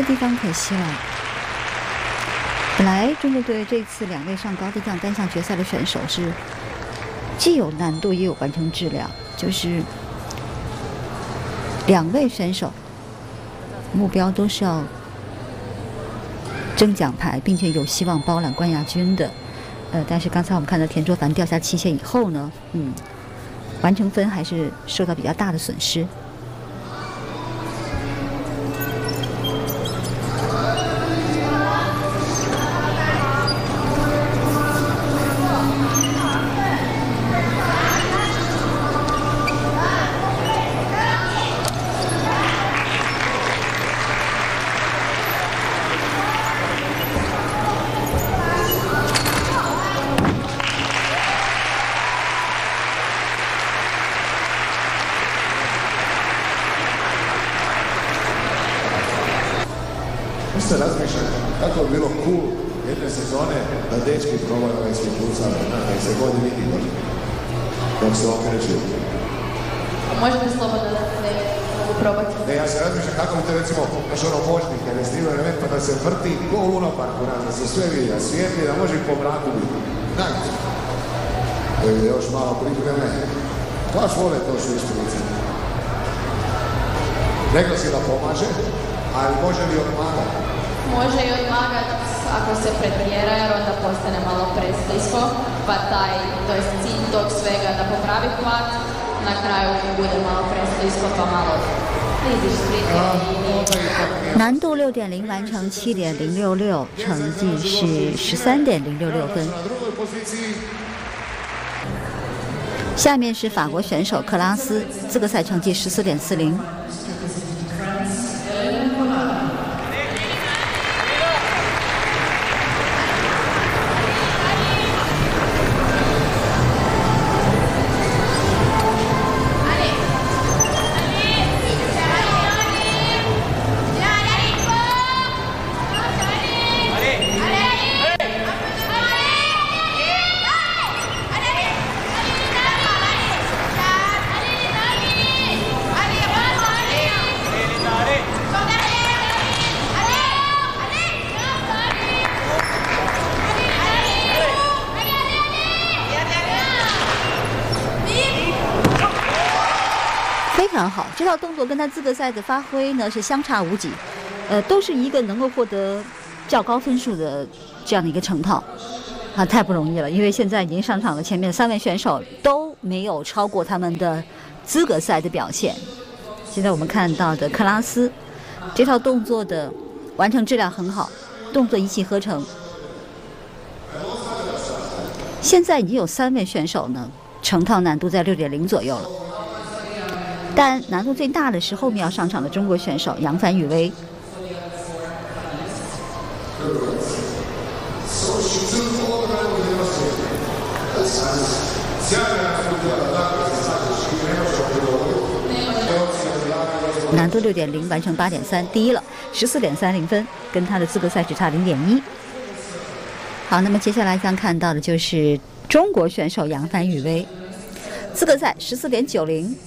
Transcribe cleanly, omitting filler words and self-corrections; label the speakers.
Speaker 1: 地方可惜了。本来中国队这次2位上高低杠单项决赛的选手是既有难度也有完成质量，就是2位选手目标都是要争奖牌，并且有希望包揽冠亚军的。但是刚才我们看到田卓凡掉下期限以后呢，完成分还是受到比较大的损失。
Speaker 2: Se razmišlja kako bi bilo cool jedne sezone da dečki probaju ovaj svih pulsar, da se god vidi dok se okreću.
Speaker 3: Možete slobodno da se mogu probati.
Speaker 2: Ne, ja se razmišljam kako bi to recimo naš ono božnik, kada je snimao element pa da se vrti ko u lunoparku, da se sve vidi, da svijetli, da može i po mraku biti. Najte. Još malo pripreme. Baš vole to što ispilice. Rekla si da pomaže, ali može li odmagati?
Speaker 3: Može i odmagati ako se pretjera, jer onda postane malo preslisko, pa to je cilj tog svega da popravi hvat, na kraju bude malo preslisko, pa malo kliziš slike.
Speaker 1: 难度6.0完成7.066，成绩是13.066分。下面是法国选手克拉斯，资格赛成绩14.40。非常好，这套动作跟他资格赛的发挥呢是相差无几，都是一个能够获得较高分数的这样的一个成套，太不容易了。因为现在已经上场的前面3位选手都没有超过他们的资格赛的表现。现在我们看到的克拉斯，这套动作的完成质量很好，动作一气呵成。现在已经有3位选手呢，成套难度在6.0左右了。但难度最大的是后面要上场的中国选手杨帆雨薇。难度6.0完成8.3，第一了，14.30分，跟他的资格赛只差0.1。好，那么接下来将看到的就是中国选手杨帆雨薇，资格赛14.90。